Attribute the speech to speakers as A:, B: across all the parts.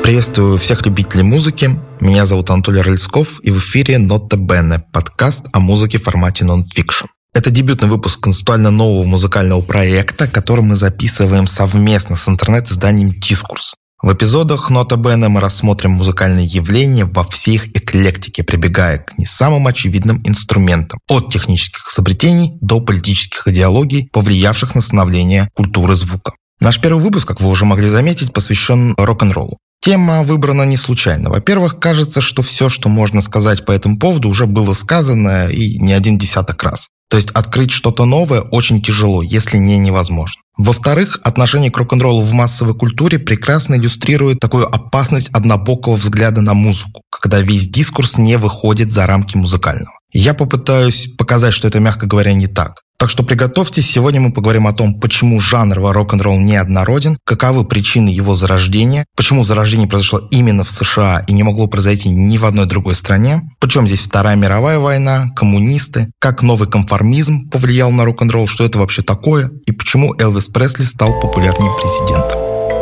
A: Приветствую всех любителей музыки. Меня зовут Анатолий Рыльсков, и в эфире «Нота Бене» — подкаст о музыке в формате нон-фикшн. Это дебютный выпуск концептуально нового музыкального проекта, который мы записываем совместно с интернет-изданием «Дискурс». В эпизодах «Нота Бене» мы рассмотрим музыкальные явления во всей их эклектике, прибегая к не самым очевидным инструментам, от технических изобретений до политических идеологий, повлиявших на становление культуры звука. Наш первый выпуск, как вы уже могли заметить, посвящен рок-н-роллу. Тема выбрана не случайно. Во-первых, кажется, что все, что можно сказать по этому поводу, уже было сказано и не один десяток раз. То есть открыть что-то новое очень тяжело, если не невозможно. Во-вторых, отношение к рок-н-роллу в массовой культуре прекрасно иллюстрирует такую опасность однобокого взгляда на музыку, когда весь дискурс не выходит за рамки музыкального. Я попытаюсь показать, что это, мягко говоря, не так. Так что приготовьтесь, сегодня мы поговорим о том, почему жанр рок-н-ролл неоднороден, каковы причины его зарождения, почему зарождение произошло именно в США и не могло произойти ни в одной другой стране, причем здесь Вторая мировая война, коммунисты, как новый конформизм повлиял на рок-н-ролл, что это вообще такое, и почему Элвис Пресли стал популярнее президента.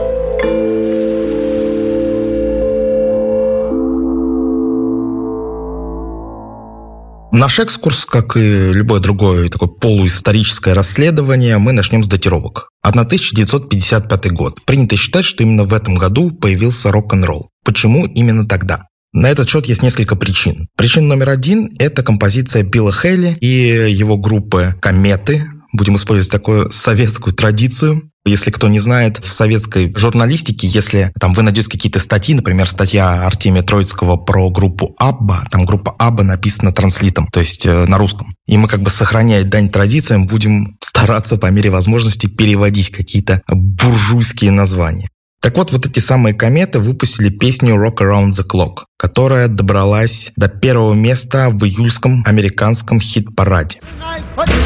A: Наш экскурс, как и любое другое такое полуисторическое расследование, мы начнем с датировок. 1955 год. Принято считать, что именно в этом году появился рок-н-ролл. Почему именно тогда? На этот счет есть несколько причин. Причина номер один – это композиция Билла Хейли и его группы «Кометы». Будем использовать такую советскую традицию. Если кто не знает, в советской журналистике, если там вы найдете какие-то статьи, например, статья Артемия Троицкого про группу Абба, там группа Абба написана транслитом, то есть на русском. И мы, как бы сохраняя дань традициям, будем стараться по мере возможности переводить какие-то буржуйские названия. Так вот эти самые «Кометы» выпустили песню «Rock Around the Clock», которая добралась до первого места в июльском американском хит-параде.